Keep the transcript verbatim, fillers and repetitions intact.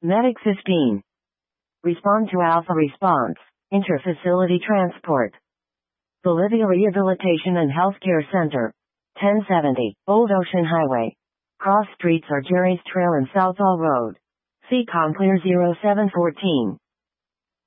Medic fifteen. Respond to Alpha response. Interfacility transport. Bolivia Rehabilitation and Healthcare Center. ten seventy, Old Ocean Highway. Cross streets are Jerry's Trail and Southall Road. C COM Clear zero seven one four.